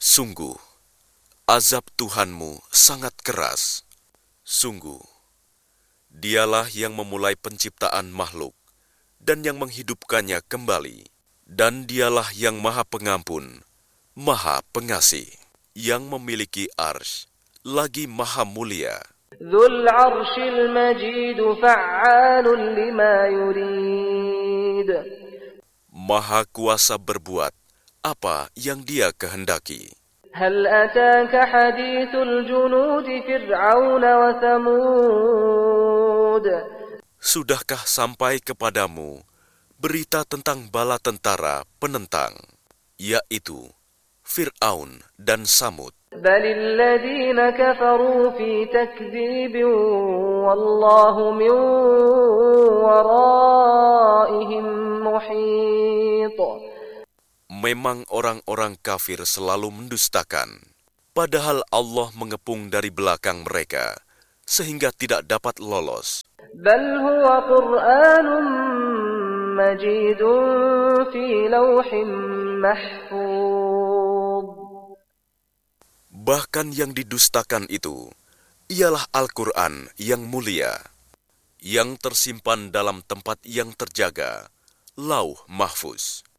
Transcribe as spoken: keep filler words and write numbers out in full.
Sungguh, azab Tuhanmu sangat keras. Sungguh, Dialah yang memulai penciptaan makhluk dan yang menghidupkannya kembali. Dan Dialah yang Maha Pengampun, Maha Pengasih, yang memiliki arsy, lagi Maha Mulia. Dzul 'arsyil Majid fa'alun lima yurid. Maha Kuasa berbuat apa yang Dia kehendaki. Hal ataka hadithul junud Fir'aun wa Thamud. Sudahkah sampai kepadamu berita tentang bala tentara penentang, yaitu Fir'aun dan Samud? Balil ladzina kafaru fi takdzibin wallahu min waraihim muhit. Memang orang-orang kafir selalu mendustakan, padahal Allah mengepung dari belakang mereka, sehingga tidak dapat lolos. Bal huwa Qur'anun majidun fi lawhin mahfuz. Bahkan yang didustakan itu ialah Al-Quran yang mulia, yang tersimpan dalam tempat yang terjaga, Lauh Mahfuz.